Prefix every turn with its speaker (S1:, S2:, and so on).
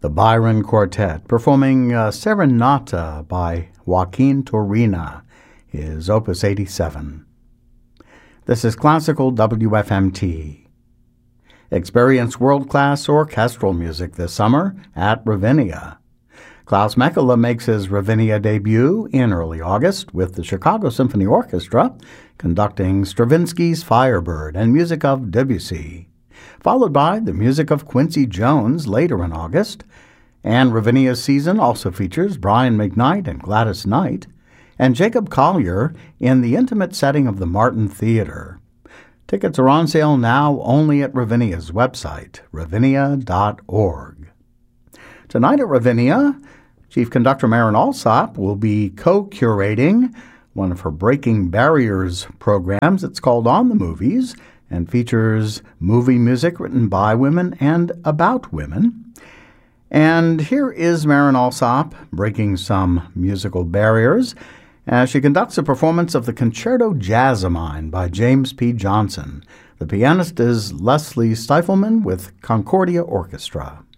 S1: The Byron Quartet performing Serenata by Joaquin Turina, is Opus 87. This is Classical WFMT. Experience world-class orchestral music this summer at Ravinia. Klaus Mekela makes his Ravinia debut in early August with the Chicago Symphony Orchestra conducting Stravinsky's Firebird and music of Debussy, followed by the music of Quincy Jones later in August. And Ravinia's season also features Brian McKnight and Gladys Knight, and Jacob Collier in the intimate setting of the Martin Theater. Tickets are on sale now only at Ravinia's website, ravinia.org. Tonight at Ravinia, Chief Conductor Marin Alsop will be co-curating one of her Breaking Barriers programs. It's called On the Movies and features movie music written by women and about women. And here is Marin Alsop breaking some musical barriers as she conducts a performance of the Concerto Jassamine by James P. Johnson. The pianist is Leslie Stifelman with Concordia Orchestra.